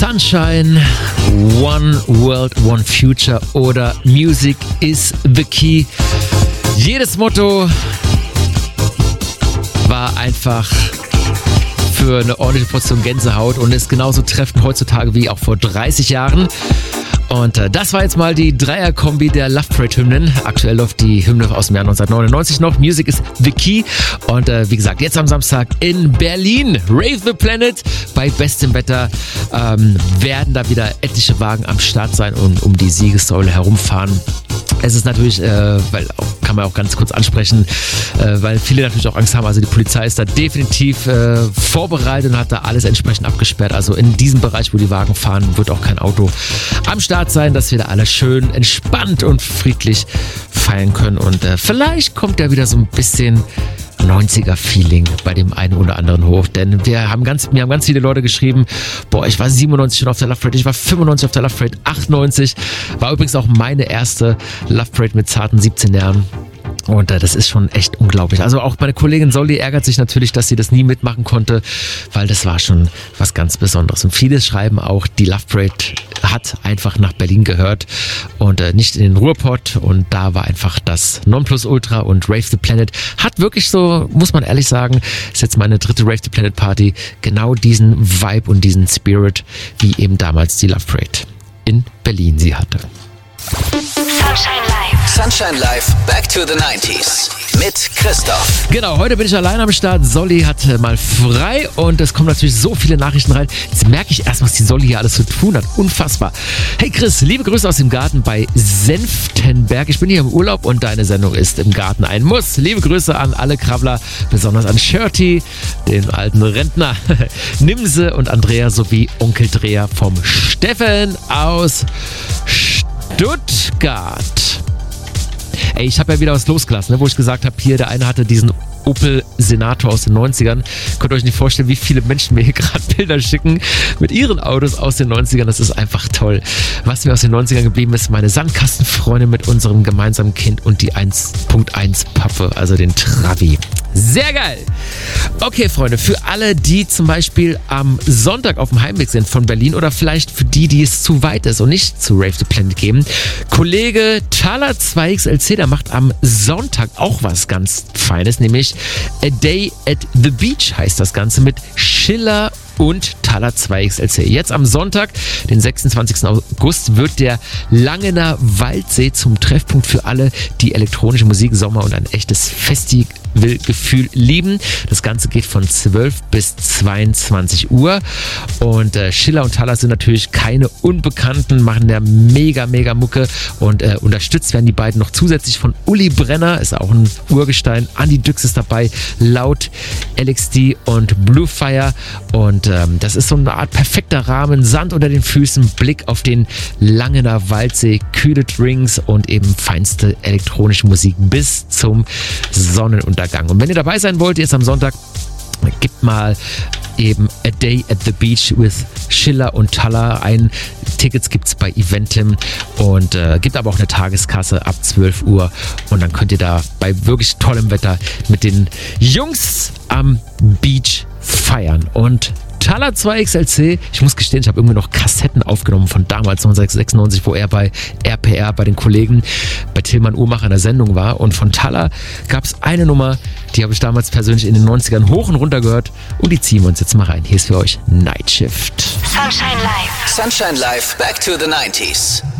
Sunshine, One World, One Future oder Music is the Key. Jedes Motto war einfach für eine ordentliche Portion Gänsehaut und ist genauso treffend heutzutage wie auch vor 30 Jahren. Und das war jetzt mal die Dreier-Kombi der Love Parade-Hymnen. Aktuell läuft die Hymne aus dem Jahr 1999 noch. Music is the Key. Und wie gesagt, jetzt am Samstag in Berlin, Rave the Planet. Bei bestem Wetter werden da wieder etliche Wagen am Start sein und um die Siegessäule herumfahren. Es ist natürlich, kann man auch ganz kurz ansprechen, weil viele natürlich auch Angst haben. Also die Polizei ist da definitiv vorbereitet und hat da alles entsprechend abgesperrt. Also in diesem Bereich, wo die Wagen fahren, wird auch kein Auto am Start sein, dass wir da alle schön entspannt und friedlich feiern können. Und vielleicht kommt ja wieder so ein bisschen 90er-Feeling bei dem einen oder anderen hoch, denn mir haben ganz viele Leute geschrieben, boah, ich war 97 schon auf der Love Parade, ich war 95 auf der Love Parade, 98, war übrigens auch meine erste Love Parade mit zarten 17 Jahren. Und das ist schon echt unglaublich. Also auch meine Kollegin Solly ärgert sich natürlich, dass sie das nie mitmachen konnte, weil das war schon was ganz Besonderes. Und viele schreiben auch, die Love Parade hat einfach nach Berlin gehört und nicht in den Ruhrpott. Und da war einfach das Nonplusultra und Rave the Planet hat wirklich so, muss man ehrlich sagen, ist jetzt meine dritte Rave the Planet Party, genau diesen Vibe und diesen Spirit, wie eben damals die Love Parade in Berlin sie hatte. Sunshine Live, Back to the 90s mit Christoph. Genau, heute bin ich allein am Start. Solly hat mal frei und es kommen natürlich so viele Nachrichten rein. Jetzt merke ich erst, was die Solly hier alles zu tun hat. Unfassbar. Hey Chris, liebe Grüße aus dem Garten bei Senftenberg. Ich bin hier im Urlaub und deine Sendung ist im Garten ein Muss. Liebe Grüße an alle Krabbler, besonders an Shirty, den alten Rentner, Nimse und Andrea sowie Onkel Dreher vom Steffen aus Stuttgart. Ey, ich habe ja wieder was losgelassen, ne, wo ich gesagt habe, hier, der eine hatte diesen Opel Senator aus den 90ern. Könnt ihr euch nicht vorstellen, wie viele Menschen mir hier gerade Bilder schicken mit ihren Autos aus den 90ern. Das ist einfach toll. Was mir aus den 90ern geblieben ist, meine Sandkastenfreundin mit unserem gemeinsamen Kind und die 1.1 Pappe, also den Travi. Sehr geil! Okay, Freunde, für alle, die zum Beispiel am Sonntag auf dem Heimweg sind von Berlin oder vielleicht für die es zu weit ist und nicht zu Rave the Planet gehen, Kollege Thaler 2XLC, der macht am Sonntag auch was ganz Feines, nämlich A Day at the Beach heißt das Ganze mit Schiller und Thaler 2XLC. Jetzt am Sonntag, den 26. August, wird der Langener Waldsee zum Treffpunkt für alle, die elektronische Musik, Sommer und ein echtes Festivalgefühl lieben. Das Ganze geht von 12 bis 22 Uhr und Schiller und Thaler sind natürlich keine Unbekannten, machen ja mega Mucke und unterstützt werden die beiden noch zusätzlich von Uli Brenner, ist auch ein Urgestein, Andi Düx ist dabei, Laut, LXD und Bluefire und das ist so eine Art perfekter Rahmen, Sand unter den Füßen, Blick auf den Langener Waldsee, kühle Drinks und eben feinste elektronische Musik bis zum Sonnenuntergang. Und wenn ihr dabei sein wollt, jetzt am Sonntag, gebt mal eben A Day at the Beach with Schiller und Thaler ein. Tickets gibt's bei Eventim und gibt aber auch eine Tageskasse ab 12 Uhr und dann könnt ihr da bei wirklich tollem Wetter mit den Jungs am Beach feiern. Und Thaler 2XLC, ich muss gestehen, ich habe irgendwie noch Kassetten aufgenommen von damals, 1996, wo er bei RPR, bei den Kollegen, bei Tillmann Uhrmacher in der Sendung war. Und von Thaler gab es eine Nummer, die habe ich damals persönlich in den 90ern hoch und runter gehört und die ziehen wir uns jetzt mal rein. Hier ist für euch Night Shift. Sunshine Live, Back to the 90s.